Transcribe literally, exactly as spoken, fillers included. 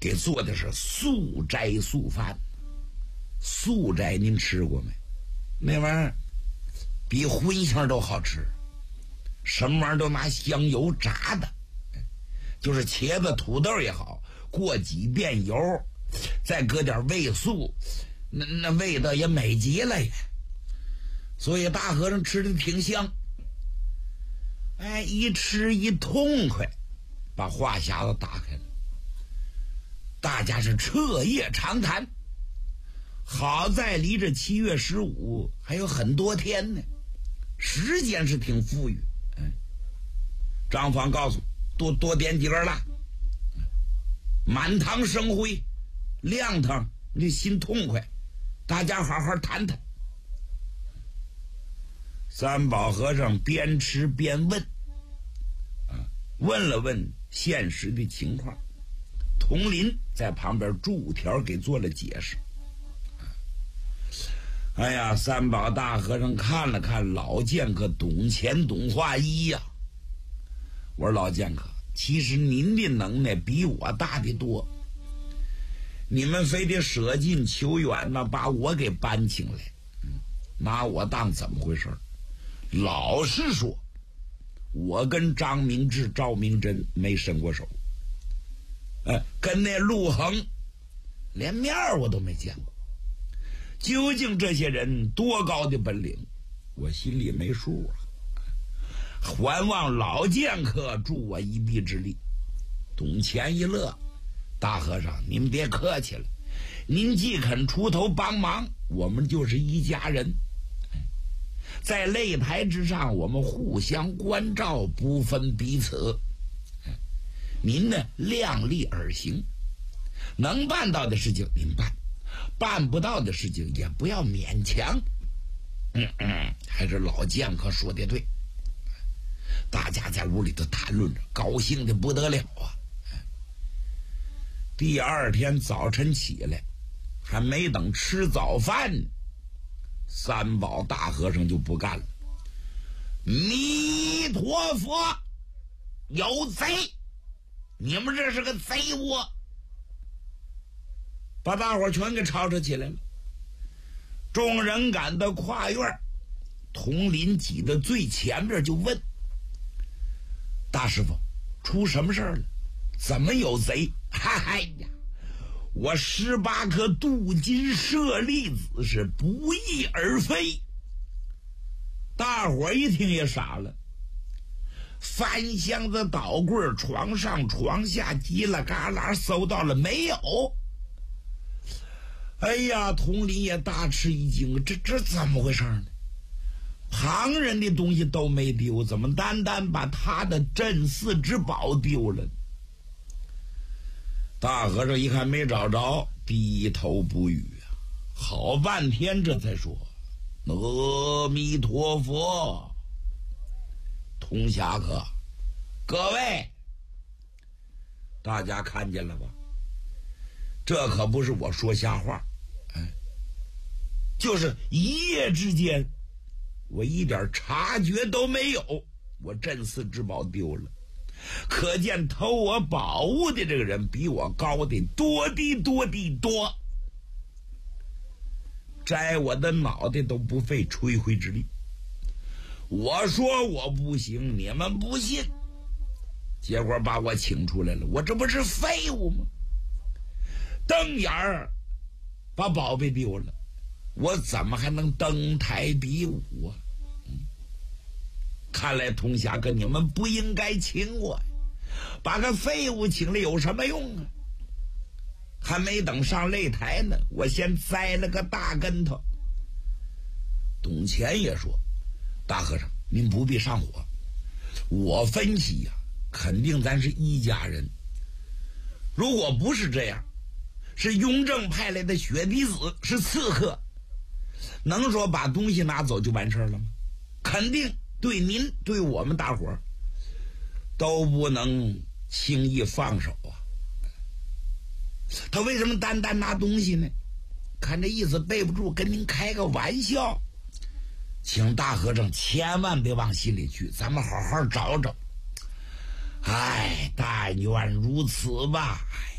给做的是素斋素饭。素斋您吃过没？那玩意儿比荤腥都好吃，什么玩意儿都拿香油炸的，就是茄子土豆也好，过几遍油，再搁点味素，那那味道也美极了也。所以大和尚吃的挺香，哎，一吃一痛快，把话匣子打开了，大家是彻夜长谈。好在离这七月十五还有很多天呢，时间是挺富裕。哎，张芳告诉多多点几根蜡，满堂生辉，亮堂，你心痛快，大家好好谈谈。三宝和尚边吃边问，啊，问了问现实的情况，童林在旁边逐条给做了解释。哎呀，三宝大和尚看了看老剑客懂钱懂话医呀、啊，我说老剑客，其实您的能耐比我大的多，你们非得舍近求远呢，把我给搬请来，嗯，拿我当怎么回事？老实说，我跟张明志、赵明真没伸过手，哎，跟那陆恒连面我都没见过。究竟这些人多高的本领，我心里没数啊。还望老剑客助我一臂之力。董钱一乐，大和尚您别客气了，您既肯出头帮忙，我们就是一家人。在擂台之上，我们互相关照，不分彼此。您呢，量力而行，能办到的事情您办，办不到的事情也不要勉强。嗯嗯，还是老剑客说的对。大家在屋里头谈论着，高兴的不得了啊。第二天早晨起来，还没等吃早饭呢，三宝大和尚就不干了。弥陀佛，有贼！你们这是个贼窝！把大伙全给吵吵起来了。众人赶到跨院，童林挤到最前面就问大师傅，出什么事儿了？怎么有贼？哎呀，我十八颗镀金舍利子是不翼而飞。大伙一听也傻了，翻箱子倒柜，床上床下叽啦嘎啦搜到了没有？哎呀，童林也大吃一惊，这这怎么回事呢？旁人的东西都没丢，怎么单单把他的镇寺之宝丢了？大和尚一看没找着，低头不语啊，好半天这才说阿弥陀佛。通侠客，各位，大家看见了吧？这可不是我说瞎话，哎，就是一夜之间，我一点察觉都没有，我镇寺之宝丢了。可见偷我宝物的这个人比我高的多的多的多，摘我的脑袋都不费吹灰之力。我说我不行，你们不信，结果把我请出来了，我这不是废物吗？瞪眼儿把宝贝丢了，我怎么还能登台比武啊？嗯，看来童侠哥你们不应该请我，把个废物请来有什么用啊？还没等上擂台呢，我先栽了个大跟头。董钱也说，大和尚您不必上火，我分析呀、啊，肯定咱是一家人。如果不是这样，是雍正派来的血滴子，是刺客，能说把东西拿走就完事了吗？肯定对您对我们大伙儿都不能轻易放手啊。他为什么单单拿东西呢？看这意思背不住，跟您开个玩笑，请大和尚千万别往心里去，咱们好好找找。哎，但愿如此吧。